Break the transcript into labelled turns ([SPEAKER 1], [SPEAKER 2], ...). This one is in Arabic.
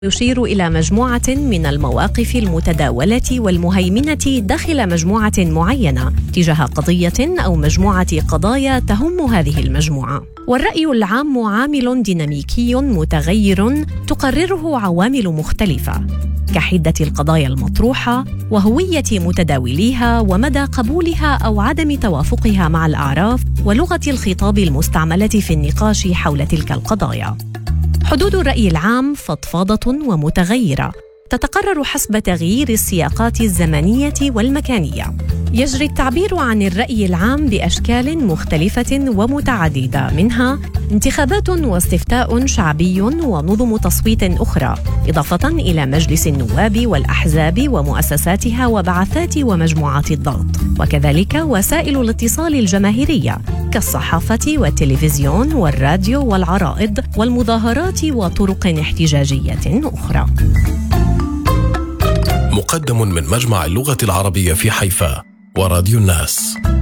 [SPEAKER 1] يشير إلى مجموعة من المواقف المتداولة والمهيمنة داخل مجموعة معينة تجاه قضية أو مجموعة قضايا تهم هذه المجموعة. والرأي العام عامل ديناميكي متغير تقرره عوامل مختلفة كحدة القضايا المطروحة وهوية متداوليها ومدى قبولها أو عدم توافقها مع الأعراف ولغة الخطاب المستعملة في النقاش حول تلك القضايا. حدود الرأي العام فضفاضة ومتغيرة تتقرر حسب تغيير السياقات الزمنية والمكانية. يجري التعبير عن الرأي العام بأشكال مختلفة ومتعددة، منها انتخابات واستفتاء شعبي ونظم تصويت أخرى، إضافة إلى مجلس النواب والأحزاب ومؤسساتها وبعثات ومجموعات الضغط، وكذلك وسائل الاتصال الجماهيرية كالصحافة والتلفزيون والراديو والعرائض والمظاهرات وطرق احتجاجية أخرى.
[SPEAKER 2] مقدم من مجمع اللغة العربية في حيفا وراديو الناس.